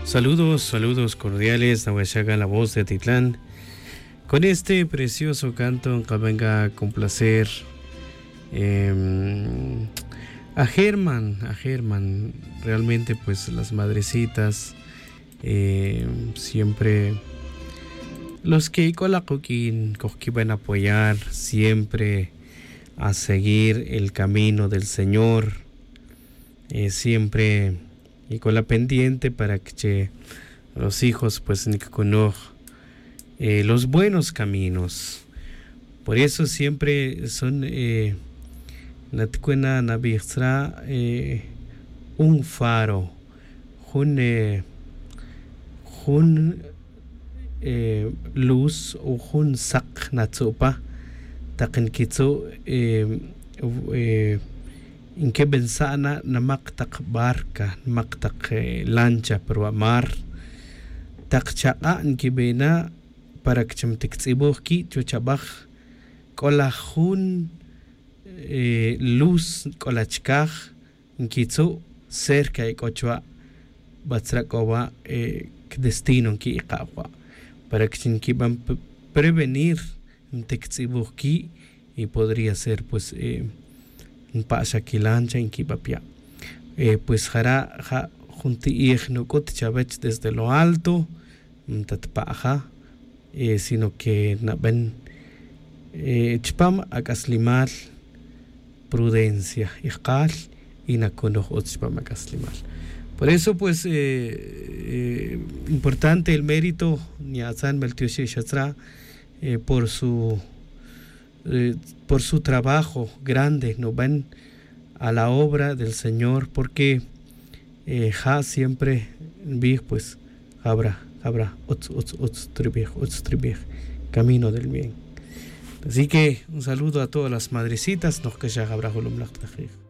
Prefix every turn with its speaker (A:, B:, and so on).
A: Saludos, saludos cordiales, Nahuachaga, la voz de Atitlán, con este precioso canto que venga a complacer a Germán, realmente pues las madrecitas, siempre los que van a apoyar siempre a seguir el camino del Señor, siempre y con la pendiente para que los hijos pues ni conozcan los buenos caminos. Por eso siempre son natikuena nabixtra un faro, un luz o un sak natsupa takinkitsu inke bensana namaktak barca, namaktak lancha pero mar takchaqa nkibena para que chimtiktsibuki chuchabaj kolajun luz kolachkaj nkitsu cerca ikochwa batrakowa destino ki iqawa para que chinkiban prevenir tiktsibuki y podría ser pues pasha kilancha en kipapia pues ja junti ignukut chavech desde lo alto tatpaja sino que naben chpam akaslimal prudencia iqal y nakono chpam akaslimal. Por eso pues importante el mérito Niazan Meltioshi Shatra por su trabajo grande, no ven a la obra del Señor, porque siempre vi pues habrá camino del bien. Así que un saludo a todas las madrecitas, nos que ya habrá